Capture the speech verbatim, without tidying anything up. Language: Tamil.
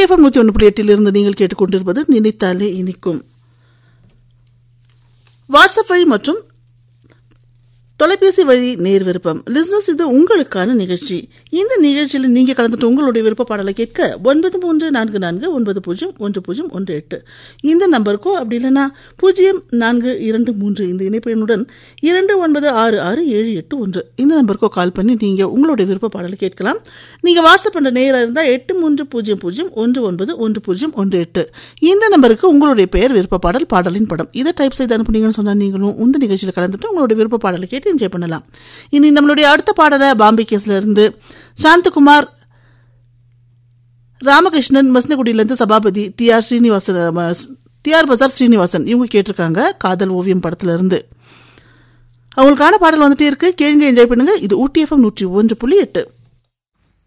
ஊட்டி எஃப்எம் நூற்றி ஒன்று புள்ளி எட்டிலிருந்து நீங்கள் கேட்டுக்கொண்டிருப்பது நினைத்தாலே இனிக்கும். வாட்ஸ்அப் வழி மற்றும் தொலைபேசி வழி நேர் விருப்பம் லிஸ்னஸ், இது உங்களுக்கான நிகழ்ச்சி. இந்த நிகழ்ச்சியில் நீங்க கலந்துட்டு உங்களுடைய விருப்ப பாடலை கேட்க ஒன்பது மூன்று நான்கு நான்கு ஒன்பது பூஜ்ஜியம் ஒன்று பூஜ்ஜியம் ஒன்று எட்டு இந்த நம்பருக்கோ, அப்படி இல்லைன்னா பூஜ்ஜியம் நான்கு இரண்டு மூன்று இந்த இணைப்பு எண்ணுடன் இரண்டு ஒன்பது ஆறு ஆறு ஏழு எட்டு ஒன்று இந்த நம்பருக்கோ கால் பண்ணி நீங்க உங்களுடைய விருப்ப பாடலை கேட்கலாம். நீங்க வாட்ஸ்அப் பண்ற நேராக இருந்தால் எட்டு மூன்று பூஜ்ஜியம் பூஜ்ஜியம் ஒன்று ஒன்பது ஒன்று பூஜ்ஜியம் ஒன்று எட்டு இந்த நம்பருக்கு உங்களுடைய பெயர், விருப்ப பாடல், பாடலின் படம் இதை டைப் செய்து அனுப்புனீங்கன்னு சொன்னா நீங்களும் இந்த நிகழ்ச்சியில் கலந்துட்டு உங்களுடைய விருப்ப பாடலை கேட்டு என்ஜாய் பண்ணலாம். இனி நம்மளுடைய அடுத்த பாடலை பாம்பே கேஸ்ல இருந்து Santhakumar, Ramakrishnan, மஸ்னகுடியிலிருந்து Sabapathi, D R Srinivasan, D R பசார் ஸ்ரீனிவாசன் இவங்க கேட்டிருக்காங்க காதல் ஓவியம் படத்துல இருந்து. அவங்களுக்கான பாடல் வந்துட்டே இருக்கு, கேளுங்க, என்ஜாய் பண்ணுங்க. இது ஊட்டி எஃப்எம் நூற்றி ஒன்று புள்ளி எட்டு.